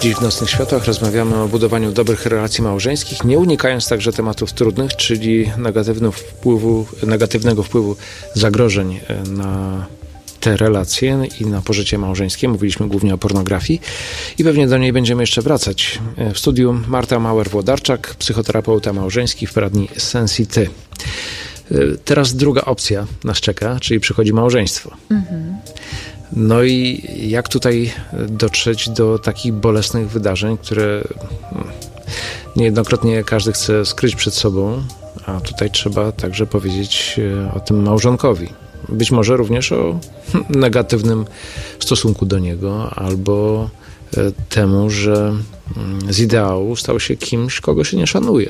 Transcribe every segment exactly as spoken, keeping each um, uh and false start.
Dziś w Nocnych Światłach rozmawiamy o budowaniu dobrych relacji małżeńskich, nie unikając także tematów trudnych, czyli negatywnego wpływu, negatywnego wpływu zagrożeń na te relacje i na pożycie małżeńskie. Mówiliśmy głównie o pornografii i pewnie do niej będziemy jeszcze wracać. W studiu Marta Mauer-Włodarczak, psychoterapeuta małżeński w poradni Sensity. Teraz druga opcja nas czeka, czyli przychodzi małżeństwo. Mhm. No i jak tutaj dotrzeć do takich bolesnych wydarzeń, które niejednokrotnie każdy chce skryć przed sobą, a tutaj trzeba także powiedzieć o tym małżonkowi. Być może również o negatywnym stosunku do niego, albo temu, że z ideału stał się kimś, kogo się nie szanuje.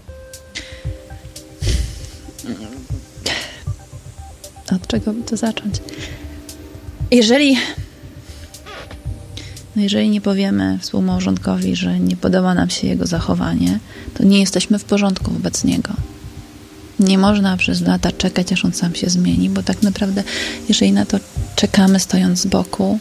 Od czego by to zacząć? Jeżeli, no jeżeli nie powiemy współmałżonkowi, że nie podoba nam się jego zachowanie, to nie jesteśmy w porządku wobec niego. Nie można przez lata czekać, aż on sam się zmieni, bo tak naprawdę, jeżeli na to czekamy stojąc z boku,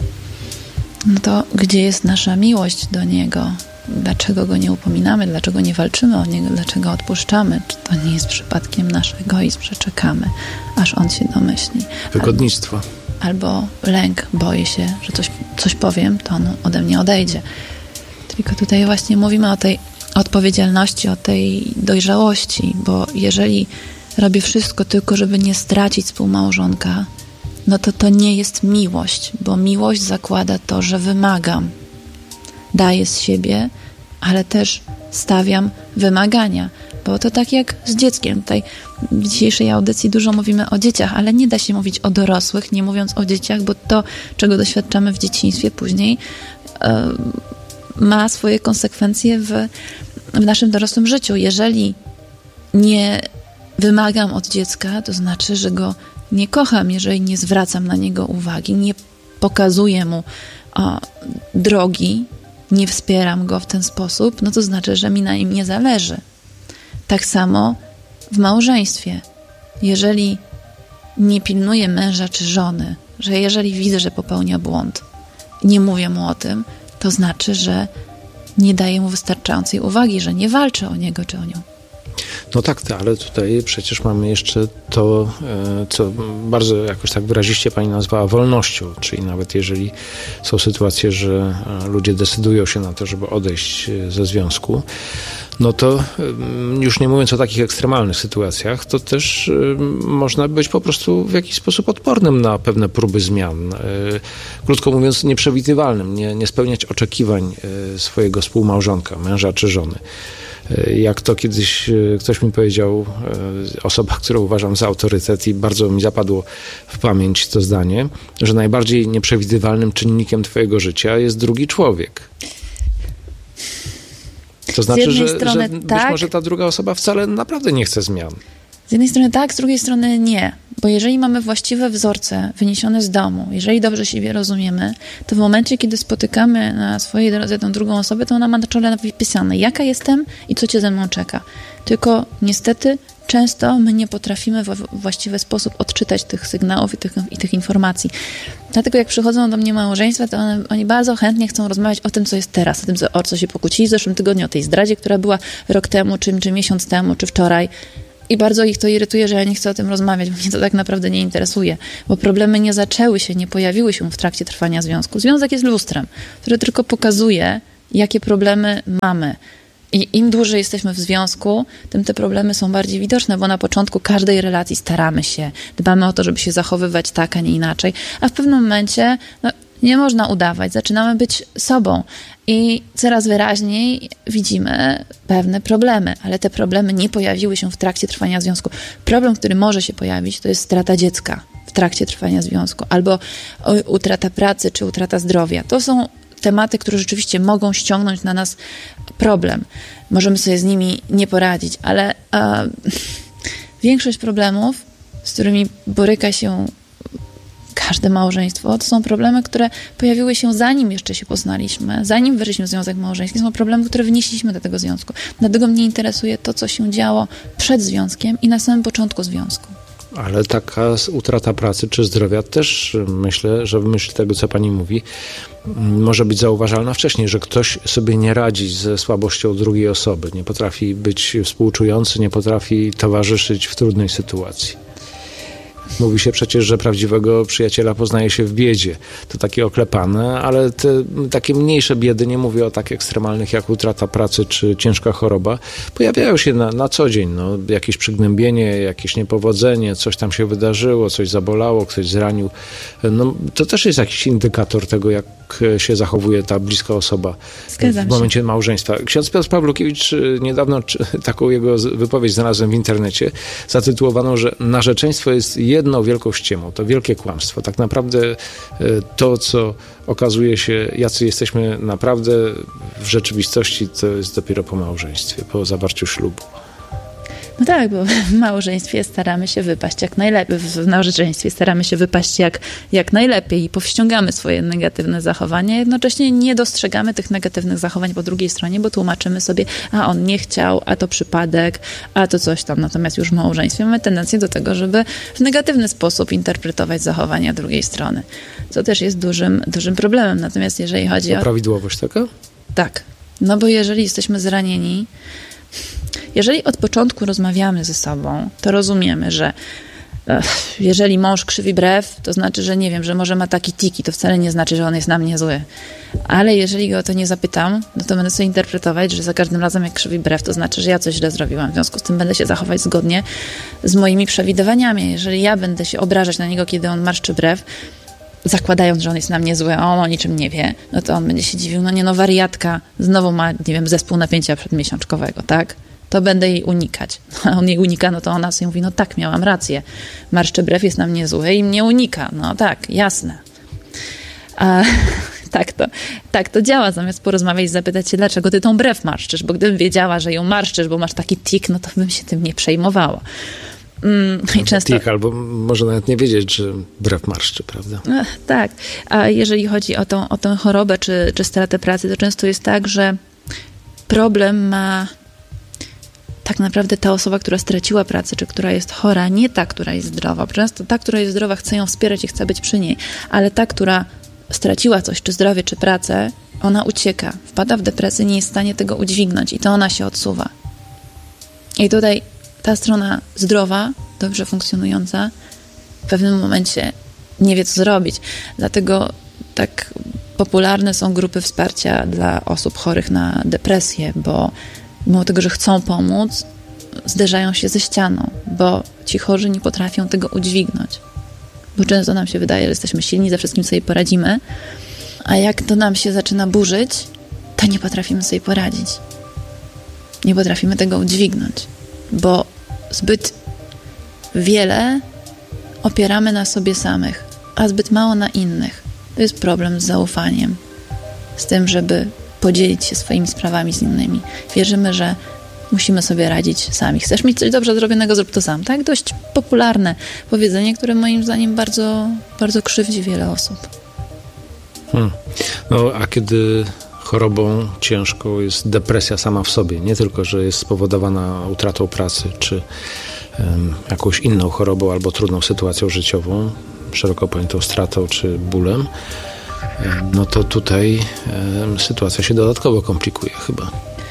no to gdzie jest nasza miłość do niego? Dlaczego go nie upominamy? Dlaczego nie walczymy o niego? Dlaczego odpuszczamy? Czy to nie jest przypadkiem nasz egoizm, że czekamy, aż on się domyśli? Wygodnictwo. Albo, albo lęk, boję się, że coś, coś powiem, to on ode mnie odejdzie. Tylko tutaj właśnie mówimy o tej odpowiedzialności, o tej dojrzałości, bo jeżeli robię wszystko tylko, żeby nie stracić współmałżonka, no to to nie jest miłość, bo miłość zakłada to, że wymagam. Daję z siebie, ale też stawiam wymagania, bo to tak jak z dzieckiem. Tutaj w dzisiejszej audycji dużo mówimy o dzieciach, ale nie da się mówić o dorosłych, nie mówiąc o dzieciach, bo to, czego doświadczamy w dzieciństwie później, yy, ma swoje konsekwencje w, w naszym dorosłym życiu. Jeżeli nie wymagam od dziecka, to znaczy, że go nie kocham, jeżeli nie zwracam na niego uwagi, nie pokazuję mu o, drogi, nie wspieram go w ten sposób, no to znaczy, że mi na nim nie zależy. Tak samo w małżeństwie. Jeżeli nie pilnuję męża czy żony, że jeżeli widzę, że popełnia błąd, nie mówię mu o tym, to znaczy, że nie daję mu wystarczającej uwagi, że nie walczę o niego czy o nią. No tak, ale tutaj przecież mamy jeszcze to, co bardzo jakoś tak wyraziście pani nazwała wolnością, czyli nawet jeżeli są sytuacje, że ludzie decydują się na to, żeby odejść ze związku, no to już nie mówiąc o takich ekstremalnych sytuacjach, to też można być po prostu w jakiś sposób odpornym na pewne próby zmian. Krótko mówiąc, nieprzewidywalnym, nie, nie spełniać oczekiwań swojego współmałżonka, męża czy żony. Jak to kiedyś ktoś mi powiedział, osoba, którą uważam za autorytet i bardzo mi zapadło w pamięć to zdanie, że najbardziej nieprzewidywalnym czynnikiem twojego życia jest drugi człowiek. To znaczy, że, że być tak, może ta druga osoba wcale naprawdę nie chce zmian. Z jednej strony tak, z drugiej strony nie. Bo jeżeli mamy właściwe wzorce wyniesione z domu, jeżeli dobrze siebie rozumiemy, to w momencie, kiedy spotykamy na swojej drodze tę drugą osobę, to ona ma na czole napisane, jaka jestem i co cię ze mną czeka. Tylko niestety często my nie potrafimy w właściwy sposób odczytać tych sygnałów i tych, i tych informacji. Dlatego jak przychodzą do mnie małżeństwa, to one, oni bardzo chętnie chcą rozmawiać o tym, co jest teraz, o tym, co, o co się pokłócili w zeszłym tygodniu, o tej zdradzie, która była rok temu, czy, czy miesiąc temu, czy wczoraj. I bardzo ich to irytuje, że ja nie chcę o tym rozmawiać, bo mnie to tak naprawdę nie interesuje, bo problemy nie zaczęły się, nie pojawiły się w trakcie trwania związku. Związek jest lustrem, które tylko pokazuje, jakie problemy mamy. I im dłużej jesteśmy w związku, tym te problemy są bardziej widoczne, bo na początku każdej relacji staramy się, dbamy o to, żeby się zachowywać tak, a nie inaczej, a w pewnym momencie no, nie można udawać, zaczynamy być sobą i coraz wyraźniej widzimy pewne problemy, ale te problemy nie pojawiły się w trakcie trwania związku. Problem, który może się pojawić, to jest strata dziecka w trakcie trwania związku, albo utrata pracy, czy utrata zdrowia. To są tematy, które rzeczywiście mogą ściągnąć na nas problem. Możemy sobie z nimi nie poradzić, ale e, większość problemów, z którymi boryka się każde małżeństwo, to są problemy, które pojawiły się zanim jeszcze się poznaliśmy, zanim weszliśmy w związek małżeński. To są problemy, które wynieśliśmy do tego związku. Dlatego mnie interesuje to, co się działo przed związkiem i na samym początku związku. Ale taka utrata pracy czy zdrowia też myślę, że w myśl tego, co pani mówi, może być zauważalna wcześniej, że ktoś sobie nie radzi ze słabością drugiej osoby, nie potrafi być współczujący, nie potrafi towarzyszyć w trudnej sytuacji. Mówi się przecież, że prawdziwego przyjaciela poznaje się w biedzie. To takie oklepane, ale te takie mniejsze biedy, nie mówię o tak ekstremalnych jak utrata pracy czy ciężka choroba, pojawiają się na, na co dzień. No, jakieś przygnębienie, jakieś niepowodzenie, coś tam się wydarzyło, coś zabolało, ktoś zranił. No, to też jest jakiś indykator tego, jak się zachowuje ta bliska osoba Zgadzam w momencie się. małżeństwa. Ksiądz Piotr Pawlukiewicz niedawno taką jego wypowiedź znalazłem w internecie, zatytułowaną, że narzeczeństwo jest jedną wielką ściemą, to wielkie kłamstwo. Tak naprawdę to, co okazuje się, jacy jesteśmy naprawdę w rzeczywistości, to jest dopiero po małżeństwie, po zawarciu ślubu. No tak, bo w małżeństwie staramy się wypaść jak najlepiej, w narzeczeństwie staramy się wypaść jak, jak najlepiej i powściągamy swoje negatywne zachowania, jednocześnie nie dostrzegamy tych negatywnych zachowań po drugiej stronie, bo tłumaczymy sobie, a on nie chciał, a to przypadek, a to coś tam. Natomiast już w małżeństwie mamy tendencję do tego, żeby w negatywny sposób interpretować zachowania drugiej strony, co też jest dużym, dużym problemem. Natomiast jeżeli chodzi to o... prawidłowość taka? Tak, no bo jeżeli jesteśmy zranieni, jeżeli od początku rozmawiamy ze sobą, to rozumiemy, że ech, jeżeli mąż krzywi brew, to znaczy, że nie wiem, że może ma taki tiki, to wcale nie znaczy, że on jest na mnie zły. Ale jeżeli go o to nie zapytam, no to będę sobie interpretować, że za każdym razem jak krzywi brew, to znaczy, że ja coś źle zrobiłam. W związku z tym będę się zachować zgodnie z moimi przewidywaniami. Jeżeli ja będę się obrażać na niego, kiedy on marszczy brew, zakładając, że on jest na mnie zły, a on o niczym nie wie, no to on będzie się dziwił, no nie no, wariatka, znowu ma, nie wiem, zespół napięcia przedmiesiączkowego, tak? To będę jej unikać. A on jej unika, no to ona sobie mówi, no tak, miałam rację. Marszczy brew jest na mnie zły i mnie unika. No tak, jasne. A, tak, to, tak to działa. Zamiast porozmawiać i zapytać się, dlaczego ty tą brew marszczysz, bo gdybym wiedziała, że ją marszczysz, bo masz taki tik, no to bym się tym nie przejmowała. Mm, i często... Tik, albo może nawet nie wiedzieć, że brew marszczy, prawda? Ech, tak. A jeżeli chodzi o tą, o tę chorobę czy, czy stratę pracy, to często jest tak, że problem ma tak naprawdę ta osoba, która straciła pracę, czy która jest chora, nie ta, która jest zdrowa. Często ta, która jest zdrowa, chce ją wspierać i chce być przy niej, ale ta, która straciła coś, czy zdrowie, czy pracę, ona ucieka, wpada w depresję, nie jest w stanie tego udźwignąć i to ona się odsuwa. I tutaj ta strona zdrowa, dobrze funkcjonująca, w pewnym momencie nie wie, co zrobić. Dlatego tak popularne są grupy wsparcia dla osób chorych na depresję, bo mimo tego, że chcą pomóc, zderzają się ze ścianą, bo ci chorzy nie potrafią tego udźwignąć. Bo często nam się wydaje, że jesteśmy silni, ze wszystkim sobie poradzimy, a jak to nam się zaczyna burzyć, to nie potrafimy sobie poradzić. Nie potrafimy tego udźwignąć, bo zbyt wiele opieramy na sobie samych, a zbyt mało na innych. To jest problem z zaufaniem, z tym, żeby podzielić się swoimi sprawami z innymi. Wierzymy, że musimy sobie radzić sami. Chcesz mieć coś dobrze zrobionego, zrób to sam. Tak? Dość popularne powiedzenie, które moim zdaniem bardzo, bardzo krzywdzi wiele osób. Hmm. No, a kiedy chorobą ciężką jest depresja sama w sobie, nie tylko, że jest spowodowana utratą pracy, czy um, jakąś inną chorobą albo trudną sytuacją życiową, szeroko pojętą stratą czy bólem, no to tutaj um, sytuacja się dodatkowo komplikuje chyba.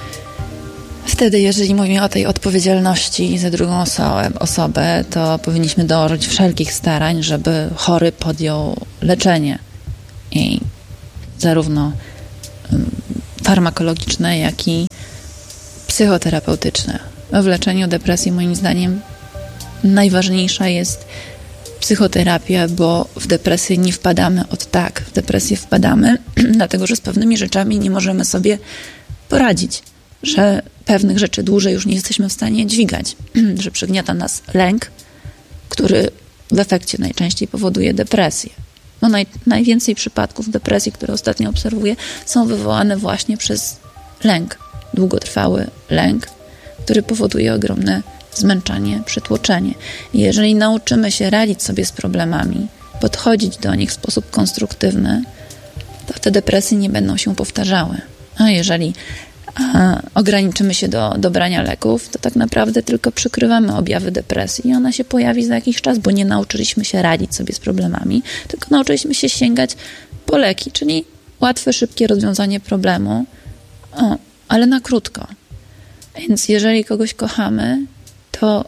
Wtedy, jeżeli mówimy o tej odpowiedzialności za drugą osobę, osobę, to powinniśmy dołożyć wszelkich starań, żeby chory podjął leczenie. I zarówno farmakologiczne, jak i psychoterapeutyczne. W leczeniu depresji, moim zdaniem, najważniejsza jest psychoterapia, bo w depresję nie wpadamy od tak. W depresję wpadamy, dlatego że z pewnymi rzeczami nie możemy sobie poradzić, że pewnych rzeczy dłużej już nie jesteśmy w stanie dźwigać, że przygniata nas lęk, który w efekcie najczęściej powoduje depresję. No naj, najwięcej przypadków depresji, które ostatnio obserwuję, są wywołane właśnie przez lęk. Długotrwały lęk, który powoduje ogromne zmęczenie, przytłoczenie. I jeżeli nauczymy się radzić sobie z problemami, podchodzić do nich w sposób konstruktywny, to te depresje nie będą się powtarzały. A jeżeli a ograniczymy się do, do brania leków, to tak naprawdę tylko przykrywamy objawy depresji i ona się pojawi za jakiś czas, bo nie nauczyliśmy się radzić sobie z problemami, tylko nauczyliśmy się sięgać po leki, czyli łatwe, szybkie rozwiązanie problemu, o, ale na krótko. Więc jeżeli kogoś kochamy, to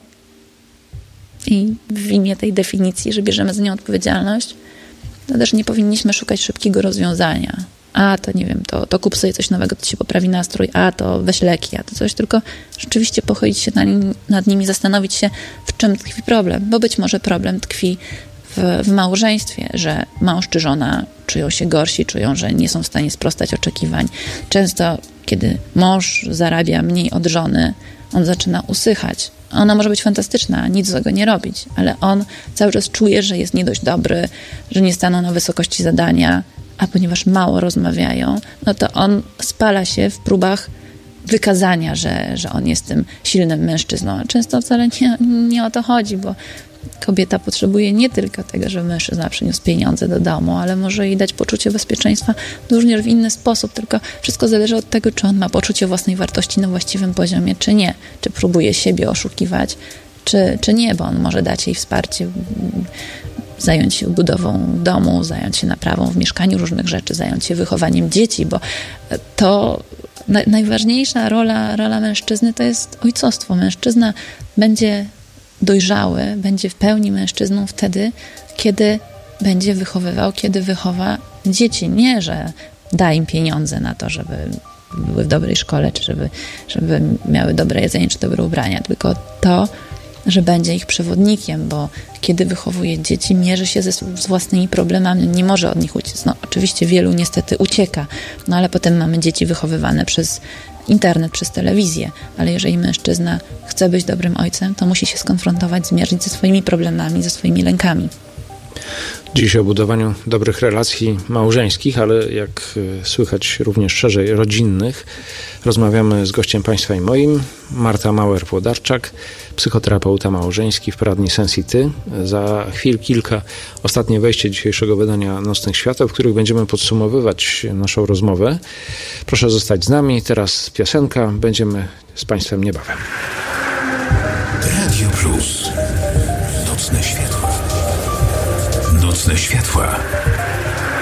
i w imię tej definicji, że bierzemy za nią odpowiedzialność, to też nie powinniśmy szukać szybkiego rozwiązania. A, to nie wiem, to, to kup sobie coś nowego, to ci poprawi nastrój, a, to weź leki, a to coś, tylko rzeczywiście pochylić się nad, nad nimi, zastanowić się, w czym tkwi problem, bo być może problem tkwi w, w małżeństwie, że mąż czy żona czują się gorsi, czują, że nie są w stanie sprostać oczekiwań. Często, kiedy mąż zarabia mniej od żony, on zaczyna usychać. Ona może być fantastyczna, nic złego nie robić, ale on cały czas czuje, że jest nie dość dobry, że nie staną na wysokości zadania, a ponieważ mało rozmawiają, no to on spala się w próbach wykazania, że, że on jest tym silnym mężczyzną. A często wcale nie, nie o to chodzi, bo kobieta potrzebuje nie tylko tego, żeby mężczyzna przyniósł pieniądze do domu, ale może jej dać poczucie bezpieczeństwa również w inny sposób, tylko wszystko zależy od tego, czy on ma poczucie własnej wartości na właściwym poziomie, czy nie. Czy próbuje siebie oszukiwać, czy, czy nie, bo on może dać jej wsparcie, zająć się budową domu, zająć się naprawą w mieszkaniu różnych rzeczy, zająć się wychowaniem dzieci, bo to na, najważniejsza rola, rola mężczyzny to jest ojcostwo. Mężczyzna będzie dojrzały, będzie w pełni mężczyzną wtedy, kiedy będzie wychowywał, kiedy wychowa dzieci. Nie, że da im pieniądze na to, żeby były w dobrej szkole, czy żeby, żeby miały dobre jedzenie, czy dobre ubrania, tylko to, że będzie ich przewodnikiem, bo kiedy wychowuje dzieci, mierzy się ze, z własnymi problemami, nie może od nich uciec. No, oczywiście wielu niestety ucieka, no ale potem mamy dzieci wychowywane przez internet, przez telewizję, ale jeżeli mężczyzna chce być dobrym ojcem, to musi się skonfrontować, zmierzyć ze swoimi problemami, ze swoimi lękami. Dziś o budowaniu dobrych relacji małżeńskich, ale jak słychać również szerzej rodzinnych. Rozmawiamy z gościem Państwa i moim, Marta Mauer-Włodarczak, psychoterapeuta małżeński w poradni Sensity. Za chwil kilka ostatnie wejście dzisiejszego wydania Nocnych Świateł, w których będziemy podsumowywać naszą rozmowę. Proszę zostać z nami. Teraz piosenka. Będziemy z Państwem niebawem. Radio Plus. Nocne światła. Nocne światła.